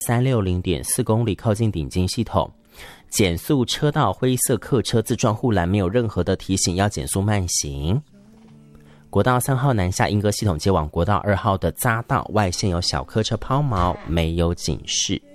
360.4公里，靠近顶尖系统。减速车道灰色客车自撞护栏没有任何的提醒要减速慢行。国道3号南下莺歌系统接往国道2号的匝道外线有小客车抛锚，没有警示。